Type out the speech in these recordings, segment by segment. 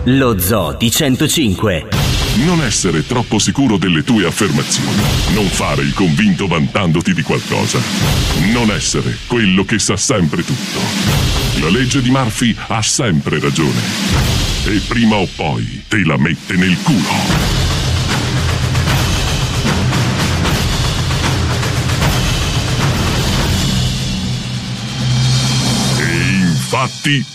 Lo Zoo di 105. Non essere troppo sicuro delle tue affermazioni. Non fare il convinto vantandoti di qualcosa. Non essere quello che sa sempre tutto. La legge di Murphy ha sempre ragione. E prima o poi te la mette nel culo. E infatti...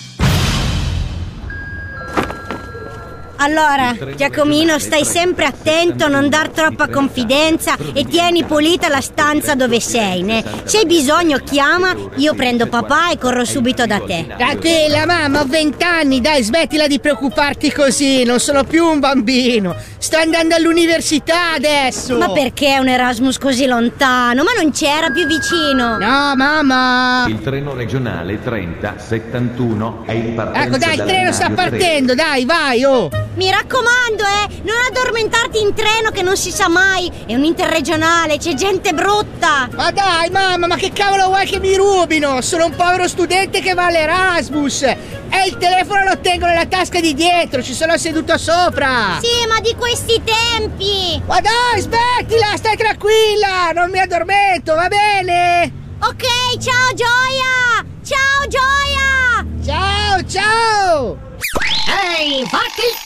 Allora, Giacomino, stai sempre attento a non dar troppa confidenza e tieni pulita la stanza dove sei, né? Se hai bisogno chiama, io prendo papà e corro subito da te. Tranquilla mamma, ho 20 anni, dai, smettila di preoccuparti così, non sono più un bambino. Sto andando all'università adesso. Ma perché un Erasmus così lontano? Ma non c'era più vicino? No, mamma. Il treno regionale 3071 è in partenza. Ecco, dai, il treno sta partendo, dai, vai, oh. Mi raccomando, non addormentarti in treno che non si sa mai. È un interregionale, c'è gente brutta. Ma dai, mamma, ma che cavolo vuoi che mi rubino? Sono un povero studente che va all'Erasmus. E il telefono lo tengo nella tasca di dietro, ci sono seduto sopra. Sì, ma di questi tempi. Ma dai, smettila, stai tranquilla, non mi addormento, va bene? Ok, ciao Gioia. Ciao Gioia. Ciao, ciao. Ehi, fatti.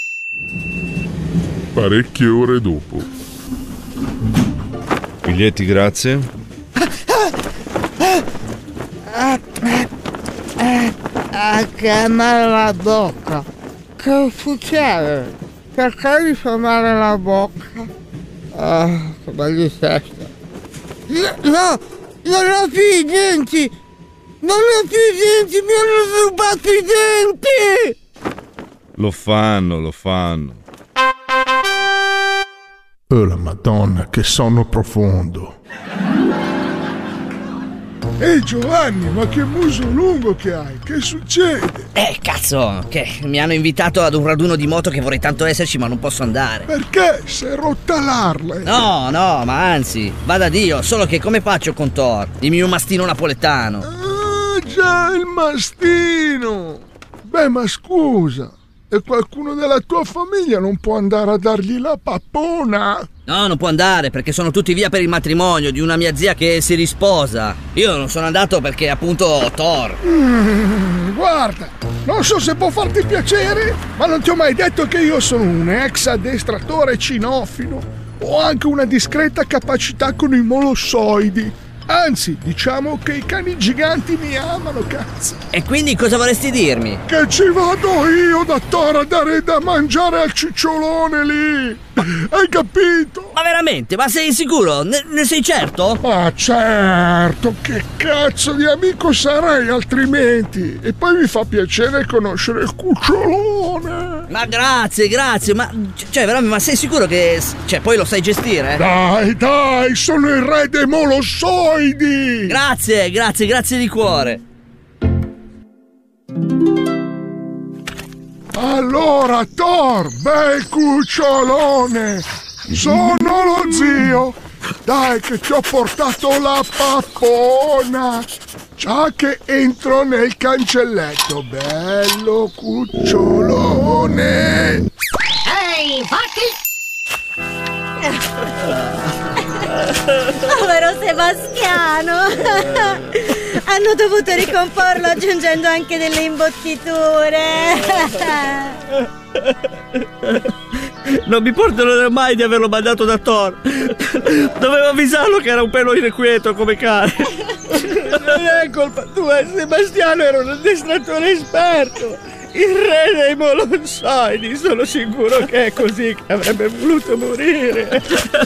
Parecchie ore dopo. Biglietti, grazie. Che male la bocca. Che succede? Perché mi fa male la bocca? Che mal di testa. No, non ho più i denti. Non ho più i denti, mi hanno rubato i denti. Lo fanno. Oh la Madonna, che sonno profondo. Ehi Giovanni, ma che muso lungo che hai, che succede? Cazzo, che mi hanno invitato ad un raduno di moto che vorrei tanto esserci ma non posso andare. Perché? Si è rotta l'Harley. No, ma anzi, vada Dio, solo che come faccio con Thor, il mio mastino napoletano? Ah, già, il mastino. Beh, ma scusa, e qualcuno della tua famiglia non può andare a dargli la pappona? No, non può andare perché sono tutti via per il matrimonio di una mia zia che si risposa. Io non sono andato perché appunto Thor. Guarda, non so se può farti piacere, ma non ti ho mai detto che io sono un ex addestratore cinofilo. Ho anche una discreta capacità con i molossoidi. Anzi, diciamo che i cani giganti mi amano, cazzo. E quindi cosa vorresti dirmi? Che ci vado io da Thor a dare da mangiare al cicciolone lì. Hai capito? Ma veramente? Ma sei sicuro? Ne sei certo? Ma certo, che cazzo di amico sarei altrimenti? E poi mi fa piacere conoscere il cucciolone. Ma grazie, ma cioè veramente, ma sei sicuro che cioè poi lo sai gestire? Dai, sono il re dei molossoidi. Grazie di cuore. Allora, Thor, bel cucciolone, sono lo zio. Dai che ti ho portato la pappona. Già che entro nel cancelletto, bello cucciolone. Ehi, fatti. Povero Sebastiano. Hanno dovuto ricomporlo aggiungendo anche delle imbottiture. Non mi perdonerò mai di averlo mandato da Thor. Dovevo avvisarlo che era un pelo irrequieto come cane. Non è colpa tua, Sebastiano era un addestratore esperto. Il re dei molossoidi, sono sicuro che è così che avrebbe voluto morire.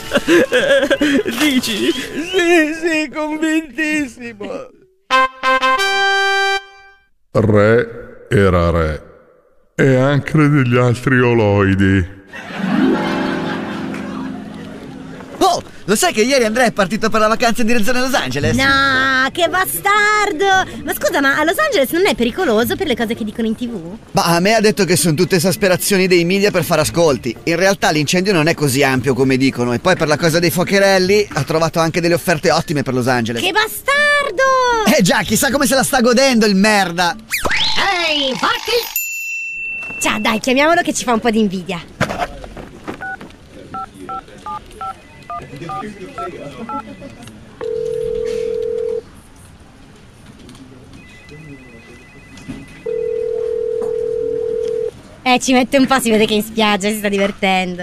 Dici? Sì, convintissimo. Re era re. E anche degli altri oloidi. Oh, lo sai che ieri Andrea è partito per la vacanza in direzione Los Angeles? No, che bastardo. Ma scusa, ma a Los Angeles non è pericoloso per le cose che dicono in TV? Ma a me ha detto che sono tutte esasperazioni dei media per fare ascolti. In realtà l'incendio non è così ampio come dicono. E poi per la cosa dei fuocherelli ha trovato anche delle offerte ottime per Los Angeles. Che bastardo. Già, chissà come se la sta godendo il merda. Ehi, fatti. Ciao, dai, chiamiamolo che ci fa un po' di invidia. Ci mette un po', si vede che in spiaggia si sta divertendo.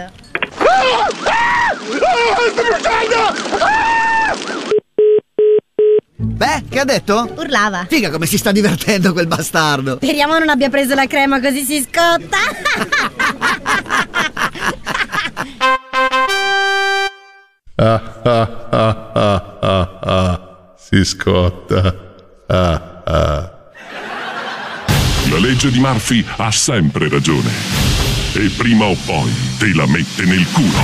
Beh, che ha detto? Urlava. Figa come si sta divertendo quel bastardo. Speriamo non abbia preso la crema così si scotta. Si scotta. La legge di Murphy ha sempre ragione. E prima o poi te la mette nel culo.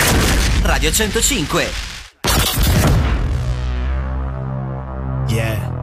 Radio 105. Yeah.